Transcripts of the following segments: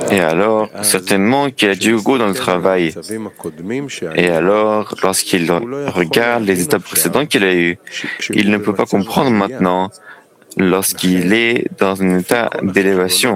Et alors, certainement qu'il a du goût dans le travail. Et alors, lorsqu'il regarde les états précédents qu'il a eus, il ne peut pas comprendre maintenant lorsqu'il est dans un état d'élévation.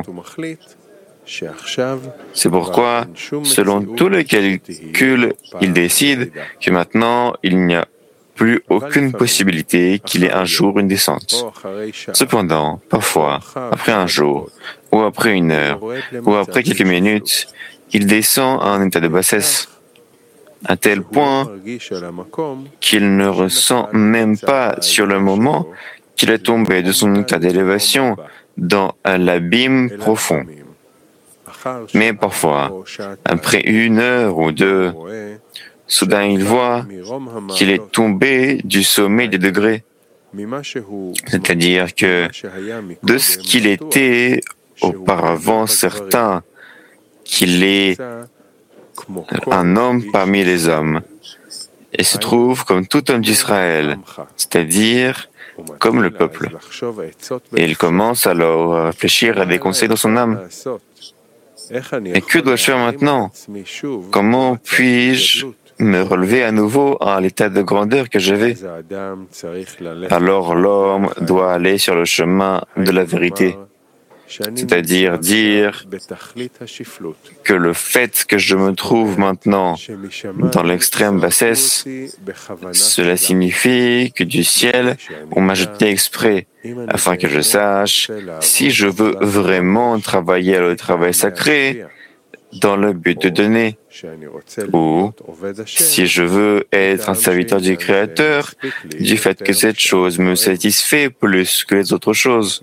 C'est pourquoi, selon tous les calculs, il décide que maintenant, il n'y a plus aucune possibilité qu'il ait un jour une descente. Cependant, parfois, après un jour, ou après une heure, ou après quelques minutes, il descend à un état de bassesse, à tel point qu'il ne ressent même pas sur le moment qu'il est tombé de son état d'élévation dans l'abîme profond. Mais parfois, après une heure ou deux, soudain il voit qu'il est tombé du sommet des degrés. C'est-à-dire que de ce qu'il était auparavant certain qu'il est un homme parmi les hommes, et se trouve comme tout homme d'Israël, c'est-à-dire comme le peuple. Et il commence alors à réfléchir à des conseils dans son âme. Et que dois-je faire maintenant? Comment puis-je me relever à nouveau à l'état de grandeur que j'avais? Alors l'homme doit aller sur le chemin de la vérité, c'est-à-dire dire que le fait que je me trouve maintenant dans l'extrême bassesse, cela signifie que du ciel, on m'a jeté exprès, afin que je sache si je veux vraiment travailler le travail sacré dans le but de donner, ou si je veux être un serviteur du Créateur, du fait que cette chose me satisfait plus que les autres choses.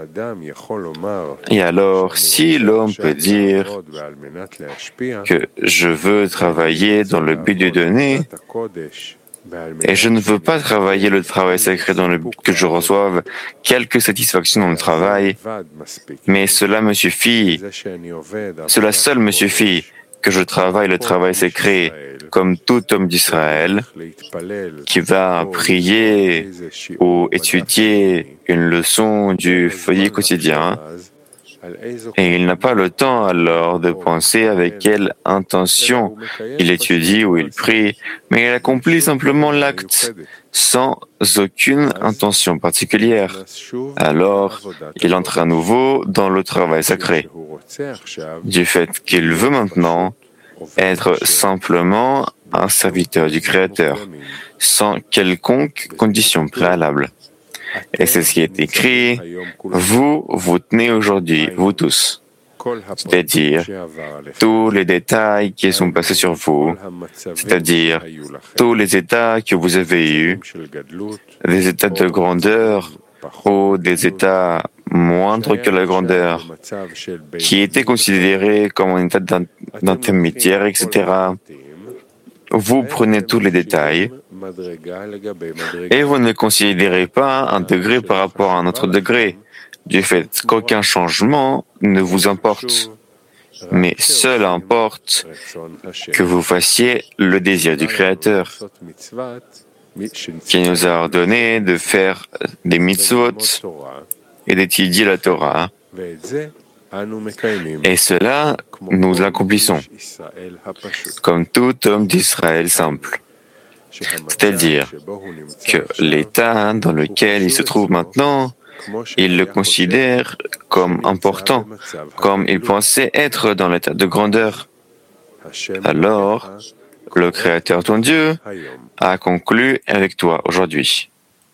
Et alors, si l'homme peut dire que je veux travailler dans le but de donner, et je ne veux pas travailler le travail sacré dans le but que je reçoive quelque satisfaction dans le travail, mais cela me suffit, cela seul me suffit que je travaille le travail sacré comme tout homme d'Israël qui va prier ou étudier une leçon du feuillet quotidien. Et il n'a pas le temps alors de penser avec quelle intention il étudie ou il prie, mais il accomplit simplement l'acte sans aucune intention particulière. Alors, il entre à nouveau dans le travail sacré, du fait qu'il veut maintenant être simplement un serviteur du Créateur, sans quelconque condition préalable. Et c'est ce qui est écrit, vous tenez aujourd'hui, vous tous. C'est-à-dire tous les détails qui sont passés sur vous, c'est-à-dire tous les états que vous avez eus, des états de grandeur ou des états moindres que la grandeur, qui étaient considérés comme un état d'intermédiaire, etc. Vous prenez tous les détails et vous ne considérez pas un degré par rapport à un autre degré, du fait qu'aucun changement ne vous importe, mais seul importe que vous fassiez le désir du Créateur, qui nous a ordonné de faire des mitzvot et d'étudier la Torah. Et cela, nous l'accomplissons, comme tout homme d'Israël simple. C'est-à-dire que l'état dans lequel il se trouve maintenant, il le considère comme important, comme il pensait être dans l'état de grandeur. Alors, le Créateur, ton Dieu, a conclu avec toi aujourd'hui.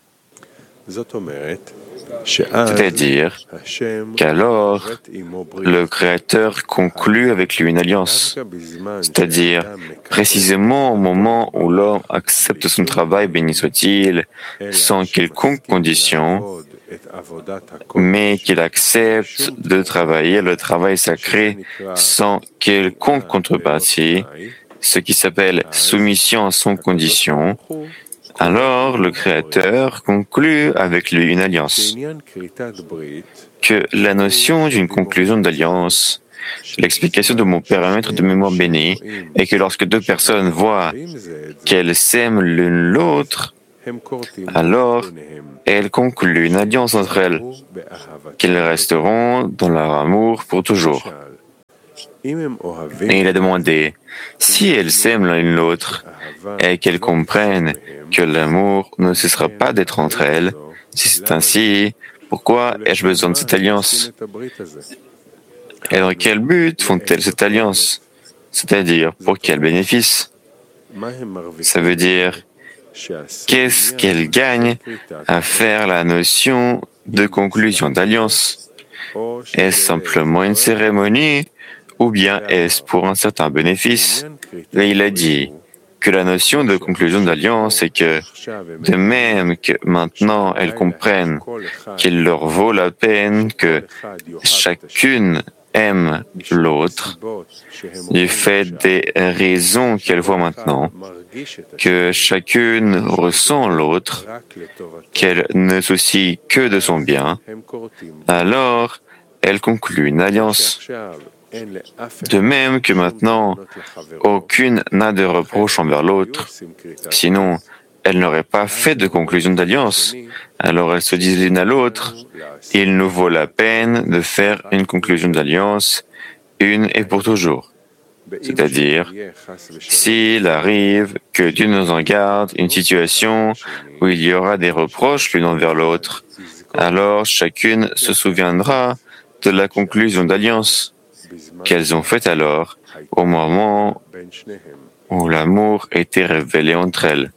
C'est-à-dire qu'alors, le Créateur conclut avec lui une alliance, c'est-à-dire précisément au moment où l'homme accepte son travail, béni soit-il, sans quelconque condition, mais qu'il accepte de travailler le travail sacré sans quelconque contrepartie, ce qui s'appelle soumission sans condition. Alors le Créateur conclut avec lui une alliance. Que la notion d'une conclusion d'alliance, l'explication de mon périmètre de mémoire béni, est que lorsque deux personnes voient qu'elles s'aiment l'une l'autre, alors elles concluent une alliance entre elles, qu'elles resteront dans leur amour pour toujours. Et il a demandé, si elles s'aiment l'une l'autre et qu'elles comprennent que l'amour ne cessera pas d'être entre elles, si c'est ainsi, pourquoi ai-je besoin de cette alliance? Et dans quel but font-elles cette alliance? C'est-à-dire, pour quel bénéfice? Ça veut dire, qu'est-ce qu'elles gagnent à faire la notion de conclusion d'alliance? Est-ce simplement une cérémonie ou bien est-ce pour un certain bénéfice? Et il a dit que la notion de conclusion d'alliance est que, de même que maintenant elles comprennent qu'il leur vaut la peine que chacune aime l'autre, du fait des raisons qu'elles voient maintenant, que chacune ressent l'autre, qu'elle ne soucie que de son bien, alors elle conclut une alliance. De même que maintenant, aucune n'a de reproche envers l'autre, sinon elles n'auraient pas fait de conclusion d'alliance. Alors elles se disent l'une à l'autre, il nous vaut la peine de faire une conclusion d'alliance, une et pour toujours. C'est-à-dire, s'il arrive que Dieu nous en garde une situation où il y aura des reproches l'une envers l'autre, alors chacune se souviendra de la conclusion d'alliance qu'elles ont faite alors, au moment où l'amour était révélé entre elles.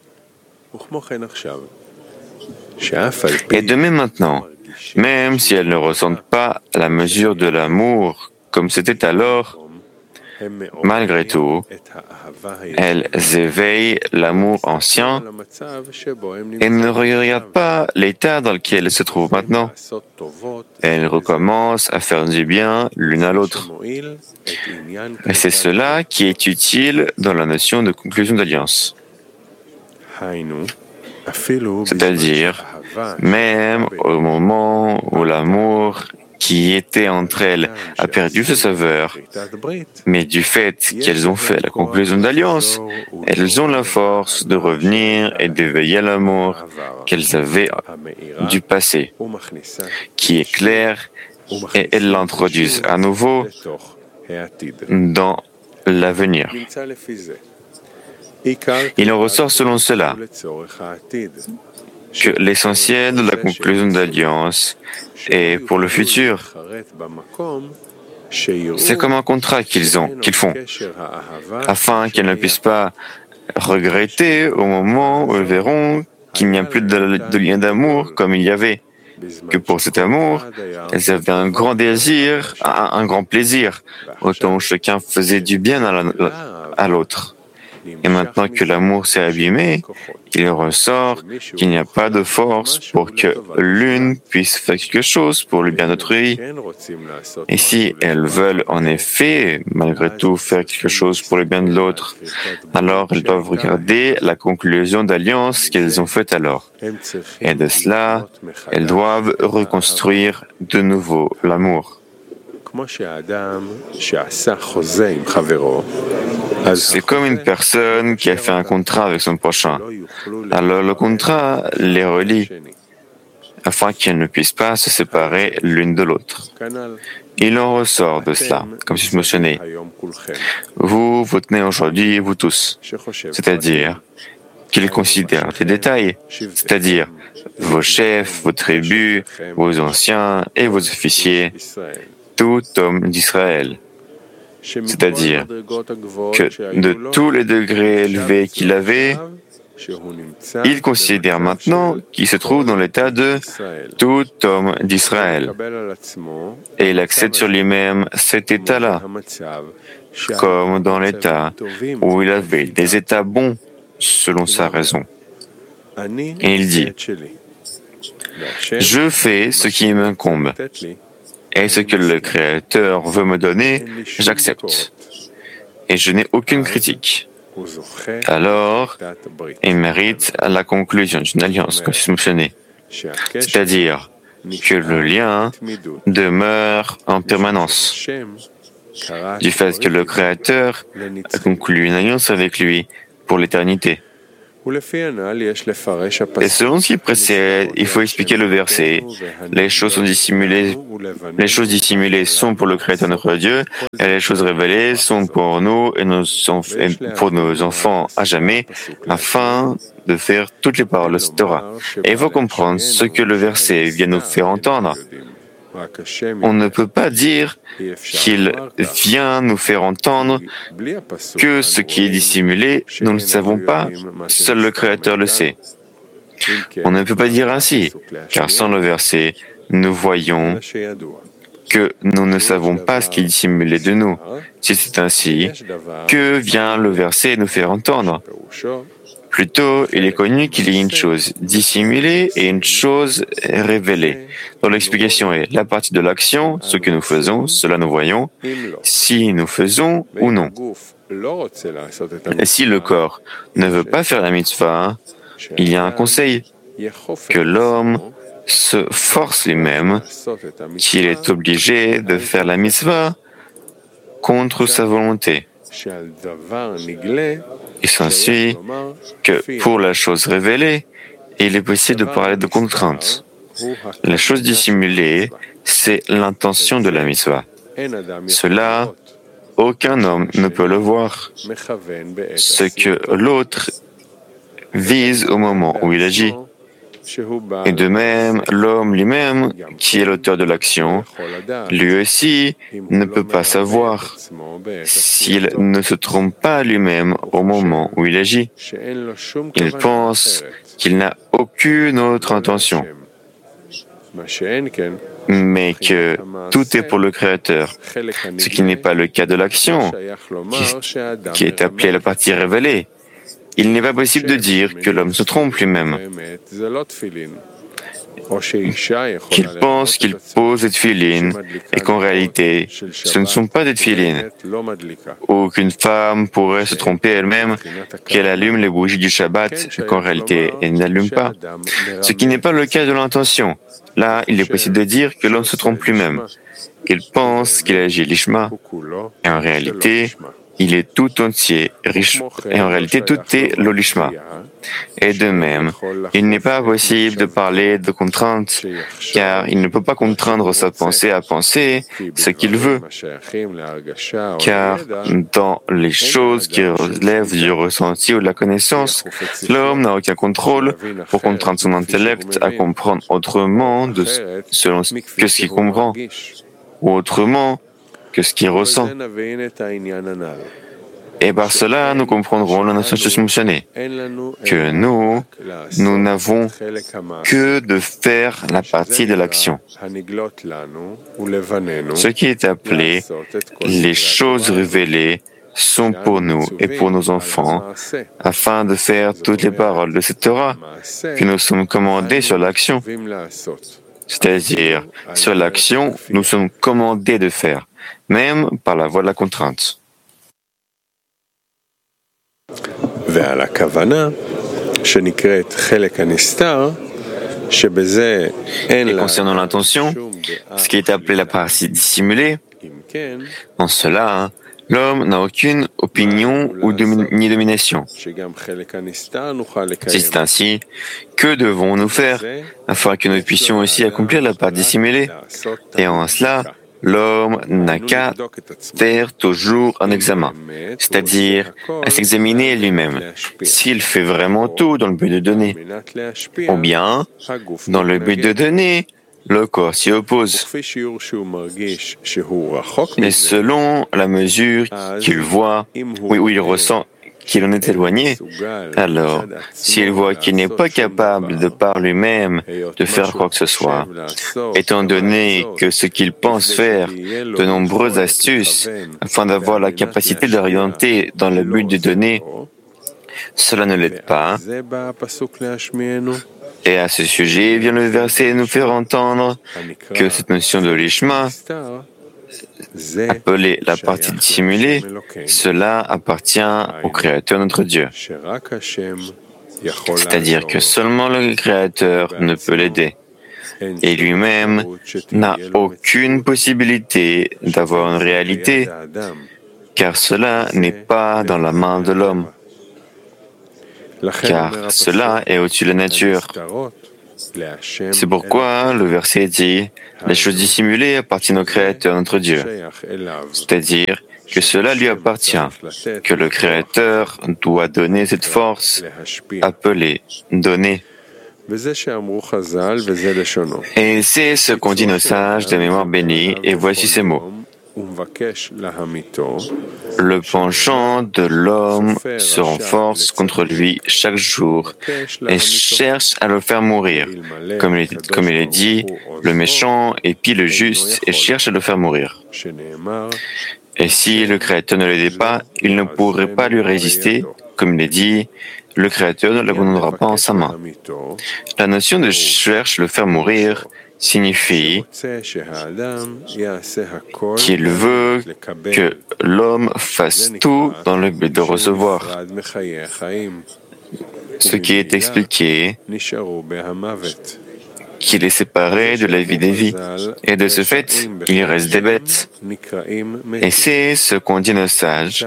Et de même maintenant, même si elles ne ressentent pas la mesure de l'amour comme c'était alors, malgré tout, elles éveillent l'amour ancien et ne regardent pas l'état dans lequel elles se trouvent maintenant. Elles recommencent à faire du bien l'une à l'autre. Et c'est cela qui est utile dans la notion de conclusion d'alliance. C'est-à-dire, même au moment où l'amour qui était entre elles a perdu sa saveur, mais du fait qu'elles ont fait la conclusion d'alliance, elles ont la force de revenir et d'éveiller l'amour qu'elles avaient du passé, qui est clair, et elles l'introduisent à nouveau dans l'avenir. Il en ressort selon cela que l'essentiel de la conclusion d'alliance est pour le futur. C'est comme un contrat qu'ils font, afin qu'elles ne puissent pas regretter au moment où elles verront qu'il n'y a plus de lien d'amour comme il y avait, que pour cet amour, elles avaient un grand désir, un grand plaisir, autant chacun faisait du bien à l'autre. Et maintenant que l'amour s'est abîmé, il ressort qu'il n'y a pas de force pour que l'une puisse faire quelque chose pour le bien d'autrui. Et si elles veulent en effet, malgré tout, faire quelque chose pour le bien de l'autre, alors elles doivent regarder la conclusion d'alliance qu'elles ont faite alors. Et de cela, elles doivent reconstruire de nouveau l'amour. C'est comme une personne qui a fait un contrat avec son prochain. Alors le contrat les relie afin qu'elles ne puissent pas se séparer l'une de l'autre. Il en ressort de cela, comme si je mentionnais. Vous tenez aujourd'hui, vous tous, c'est-à-dire qu'ils considèrent les détails, c'est-à-dire vos chefs, vos tribus, vos anciens et vos officiers, tout homme d'Israël. C'est-à-dire que de tous les degrés élevés qu'il avait, il considère maintenant qu'il se trouve dans l'état de tout homme d'Israël. Et il accepte sur lui-même cet état-là, comme dans l'état où il avait des états bons selon sa raison. Et il dit, je fais ce qui m'incombe. Et ce que le Créateur veut me donner, j'accepte. Et je n'ai aucune critique. Alors, il mérite la conclusion d'une alliance, comme je mentionné. C'est-à-dire que le lien demeure en permanence. Du fait que le Créateur a conclu une alliance avec lui pour l'éternité. Et selon ce qui précède, il faut expliquer le verset. Les choses dissimulées sont pour le Créateur notre Dieu, et les choses révélées sont pour nous et pour nos enfants à jamais, afin de faire toutes les paroles de cette Torah. Et il faut comprendre ce que le verset vient nous faire entendre. On ne peut pas dire qu'il vient nous faire entendre que ce qui est dissimulé, nous ne le savons pas, seul le Créateur le sait. On ne peut pas dire ainsi, car sans le verset, nous voyons que nous ne savons pas ce qui est dissimulé de nous. Si c'est ainsi, que vient le verset nous faire entendre? Plutôt, il est connu qu'il y a une chose dissimulée et une chose révélée. Donc l'explication est la partie de l'action, ce que nous faisons, cela nous voyons, si nous faisons ou non. Et si le corps ne veut pas faire la mitzvah, il y a un conseil, que l'homme se force lui-même, qu'il est obligé de faire la mitzvah contre sa volonté. Il s'ensuit que pour la chose révélée, il est possible de parler de contraintes. La chose dissimulée, c'est l'intention de la mitzvah. Cela, aucun homme ne peut le voir. Ce que l'autre vise au moment où il agit. Et de même, l'homme lui-même, qui est l'auteur de l'action, lui aussi ne peut pas savoir s'il ne se trompe pas lui-même au moment où il agit. Il pense qu'il n'a aucune autre intention, mais que tout est pour le Créateur, ce qui n'est pas le cas de l'action, qui est appelée la partie révélée. Il n'est pas possible de dire que l'homme se trompe lui-même, qu'il pense qu'il pose des tefilines et qu'en réalité, ce ne sont pas des tefilines. Aucune femme pourrait se tromper elle-même qu'elle allume les bougies du Shabbat et qu'en réalité, elle n'allume pas. Ce qui n'est pas le cas de l'intention. Là, il est possible de dire que l'homme se trompe lui-même, qu'il pense qu'il agit lishma, et en réalité, il est tout entier riche, et en réalité tout est l'olishma. Et de même, il n'est pas possible de parler de contraintes, car il ne peut pas contraindre sa pensée à penser ce qu'il veut. Car dans les choses qui relèvent du ressenti ou de la connaissance, l'homme n'a aucun contrôle pour contraindre son intellect à comprendre autrement selon que ce qu'il comprend, ou autrement que ce qu'il ressent. Et par cela, nous comprendrons la notion mentionnée, que nous n'avons que de faire la partie de l'action. Ce qui est appelé les choses révélées sont pour nous et pour nos enfants, afin de faire toutes les paroles de cette Torah que nous sommes commandés sur l'action. C'est-à-dire, sur l'action, nous sommes commandés de faire, même par la voie de la contrainte. Et concernant l'intention, ce qui est appelé la partie dissimulée, en cela, l'homme n'a aucune opinion ni domination. Si c'est ainsi, que devons-nous faire afin que nous puissions aussi accomplir la part dissimulée? Et en cela, l'homme n'a qu'à faire toujours un examen, c'est-à-dire à s'examiner lui-même, s'il fait vraiment tout dans le but de donner, ou bien, dans le but de donner, le corps s'y oppose. Et selon la mesure qu'il voit, où il ressent qu'il en est éloigné, alors, s'il voit qu'il n'est pas capable de par lui-même de faire quoi que ce soit, étant donné que ce qu'il pense faire de nombreuses astuces afin d'avoir la capacité d'orienter dans le but de donner, cela ne l'aide pas. Et à ce sujet, vient le verset nous faire entendre que cette notion de l'ishma, appelée la partie dissimulée, cela appartient au Créateur notre Dieu. C'est-à-dire que seulement le Créateur ne peut l'aider. Et lui-même n'a aucune possibilité d'avoir une réalité, car cela n'est pas dans la main de l'homme. car cela est au-dessus de la nature. C'est pourquoi le verset dit « Les choses dissimulées appartiennent au Créateur, notre Dieu », c'est-à-dire que cela lui appartient, que le Créateur doit donner cette force appelée « donner ». Et c'est ce qu'ont dit nos sages de mémoire bénie, et voici ces mots. Le penchant de l'homme se renforce contre lui chaque jour et cherche à le faire mourir. Comme il est dit, le méchant épie le juste et cherche à le faire mourir. Et si le Créateur ne l'aidait pas, il ne pourrait pas lui résister. Comme il est dit, le Créateur ne l'abandonnera pas en sa main. La notion de cherche à le faire mourir signifie qu'il veut que l'homme fasse tout dans le but de recevoir. Ce qui est expliqué qu'il est séparé de la vie des vies. Et de ce fait, il reste des bêtes. Et c'est ce qu'ont dit nos sages.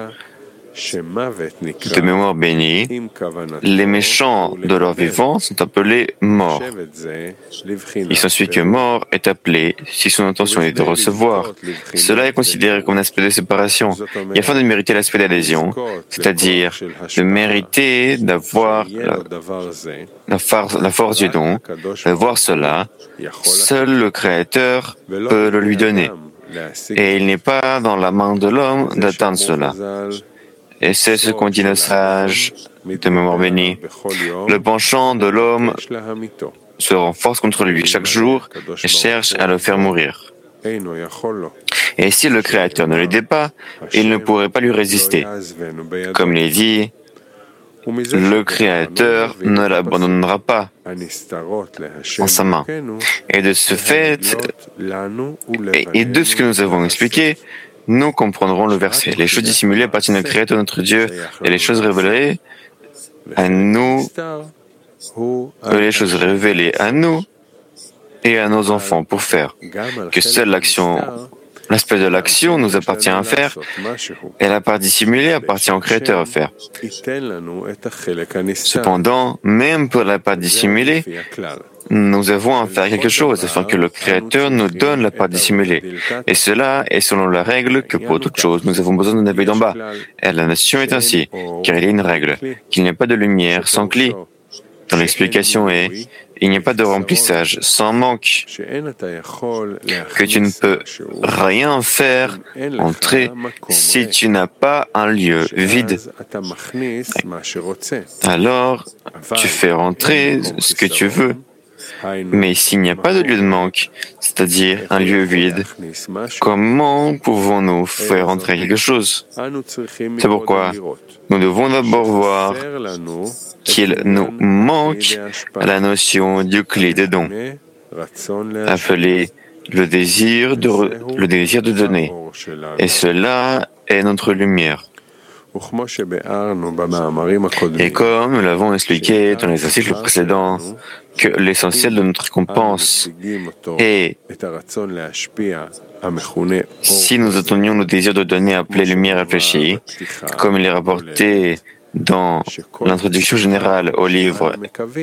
De mémoire bénie, les méchants de leur vivant sont appelés morts. Il s'ensuit que mort est appelé si son intention est de recevoir. Cela est considéré comme un aspect de séparation. Et afin de mériter l'aspect d'adhésion, c'est-à-dire de mériter d'avoir la force du don, de voir cela, seul le Créateur peut le lui donner. Et il n'est pas dans la main de l'homme d'atteindre cela. Et c'est ce qu'ont dit nos sages de mémoire bénie. Le penchant de l'homme se renforce contre lui chaque jour et cherche à le faire mourir. Et si le Créateur ne l'aidait pas, il ne pourrait pas lui résister. Comme il est dit, le Créateur ne l'abandonnera pas en sa main. Et de ce fait, et de ce que nous avons expliqué, nous comprendrons le verset. Les choses dissimulées appartiennent au Créateur notre Dieu, et les choses révélées à nous, et à nos enfants pour faire que seule l'aspect de l'action nous appartient à faire, et la part dissimulée appartient au Créateur à faire. Cependant, même pour la part dissimulée, nous avons à faire quelque chose afin que le Créateur nous donne la part dissimulée. Et cela est selon la règle que pour toute chose, nous avons besoin d'un œil d'en bas. Et la notion est ainsi, car il y a une règle, qu'il n'y a pas de lumière sans cli. Dans l'explication est, il n'y a pas de remplissage sans manque, que tu ne peux rien faire entrer si tu n'as pas un lieu vide. Alors, tu fais rentrer ce que tu veux. Mais s'il n'y a pas de lieu de manque, c'est-à-dire un lieu vide, comment pouvons-nous faire entrer quelque chose? C'est pourquoi nous devons d'abord voir qu'il nous manque la notion du clé de don, appelé le désir de donner. Et cela est notre lumière. Et comme nous l'avons expliqué dans les articles précédents, que l'essentiel de notre récompense est, si nous atteignions le désir de donner appelé lumière réfléchie, comme il est rapporté dans l'introduction générale au livre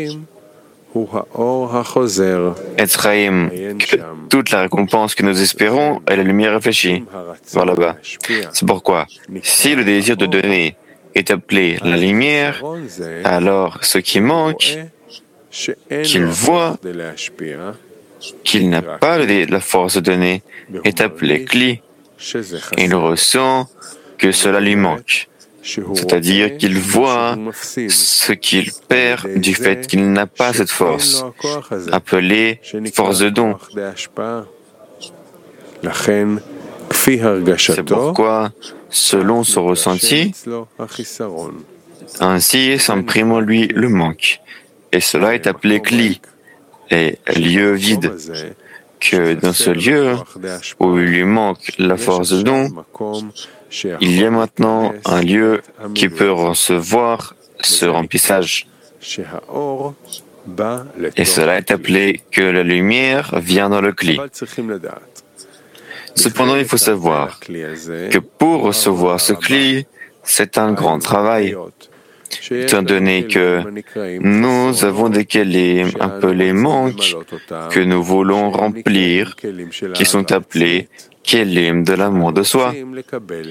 Etzraïm, que toute la récompense que nous espérons est la lumière réfléchie, voir là-bas. C'est pourquoi, si le désir de donner est appelé la lumière, alors ce qui manque, qu'il voit qu'il n'a pas la force de donner, est appelé Kli. Il ressent que cela lui manque. C'est-à-dire qu'il voit ce qu'il perd du fait qu'il n'a pas cette force, appelée force de don. C'est pourquoi, selon son ressenti, ainsi s'imprime en lui le manque. Et cela est appelé Kli, et lieu vide, que dans ce lieu où il lui manque la force de don, il y a maintenant un lieu qui peut recevoir ce remplissage. Et cela est appelé que la lumière vient dans le Kli. Cependant, il faut savoir que pour recevoir ce Kli, c'est un grand travail. étant donné que nous avons des kelim, appelés manques, que nous voulons remplir, qui sont appelés kelim de l'amour de soi.